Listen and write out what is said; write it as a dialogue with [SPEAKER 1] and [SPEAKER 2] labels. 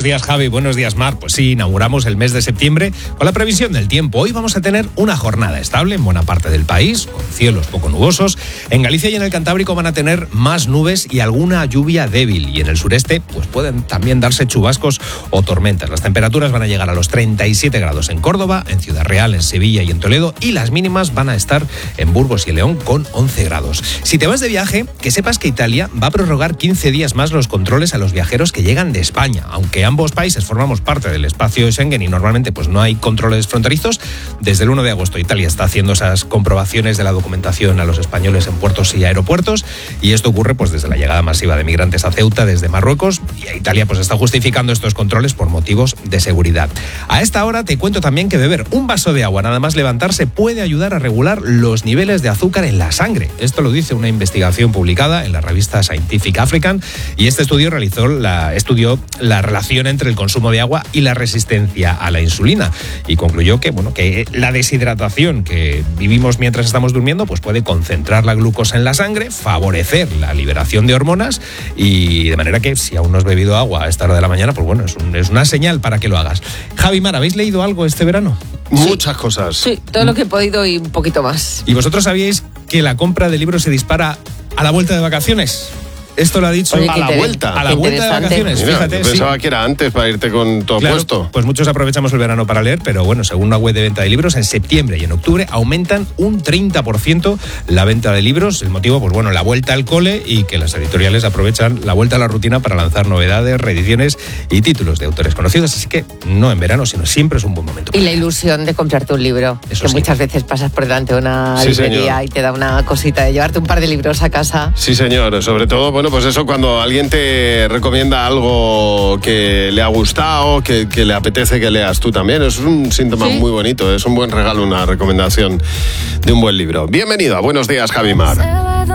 [SPEAKER 1] días, Javi. Buenos días, Mar. Pues sí, inauguramos el mes de septiembre con la previsión del tiempo. Hoy vamos a tener una jornada estable en buena parte del país, con cielos poco nubosos. En Galicia y en el Cantábrico van a tener más nubes y alguna lluvia débil. Y en el sureste, pues pueden también darse chubascos o tormentas. Las temperaturas van a llegar a los 37 grados en Córdoba, en Ciudad Real, en Sevilla y en Toledo. Y las mínimas van a estar en Burgos y León con 11 grados. Si te vas de viaje, que sepas que Italia va a prorrogar 15 días más los controles a los viajeros que llegan de España. Aunque ambos países formamos parte del espacio Schengen y normalmente pues no hay controles fronterizos, desde el 1 de agosto Italia está haciendo esas comprobaciones de la documentación a los españoles en puertos y aeropuertos, y esto ocurre pues desde la llegada masiva de migrantes a Ceuta desde Marruecos, y Italia pues está justificando estos controles por motivos de seguridad. A esta hora te cuento también que beber un vaso de agua nada más levantarse puede ayudar a regular los niveles de azúcar en la sangre. Esto lo dice una investigación publicada en la revista Scientific African, y este estudio estudió la relación entre el consumo de agua y la resistencia a la insulina, y concluyó que la deshidratación que vivimos mientras estamos durmiendo pues puede concentrar la glucosa en la sangre, favorecer la liberación de hormonas, y de manera que si aún no has bebido agua a esta hora de la mañana, pues bueno, es una señal para que lo hagas. Javi, Mar, ¿habéis leído algo este verano?
[SPEAKER 2] Muchas cosas.
[SPEAKER 3] Sí, todo lo que he podido y un poquito más.
[SPEAKER 1] ¿Y vosotros sabíais que la compra de libros se dispara a la vuelta de vacaciones? Esto lo ha dicho.
[SPEAKER 3] Oye,
[SPEAKER 2] a la vuelta.
[SPEAKER 1] A la vuelta de vacaciones.
[SPEAKER 2] Mira,
[SPEAKER 1] Fíjate,
[SPEAKER 2] yo pensaba que era antes para irte con todo puesto.
[SPEAKER 1] Pues muchos aprovechamos el verano para leer, pero bueno, según la web de venta de libros, en septiembre y en octubre aumentan un 30% la venta de libros. El motivo, pues bueno, la vuelta al cole, y que las editoriales aprovechan la vuelta a la rutina para lanzar novedades, reediciones y títulos de autores conocidos. Así que no en verano, sino siempre es un buen momento.
[SPEAKER 3] Y la ilusión de comprarte un libro.
[SPEAKER 1] Eso
[SPEAKER 3] que
[SPEAKER 1] sí.
[SPEAKER 3] Muchas veces pasas por delante de una
[SPEAKER 2] Sí,
[SPEAKER 3] librería
[SPEAKER 2] señor.
[SPEAKER 3] y te da una cosita de llevarte un par de libros a casa.
[SPEAKER 2] Sí, señor. Sobre todo, bueno, pues eso, cuando alguien te recomienda algo que le ha gustado, que le apetece que leas tú también. Es un síntoma muy bonito. Es un buen regalo, una recomendación de un buen libro. Bienvenido a Buenos Días, Javi Mar.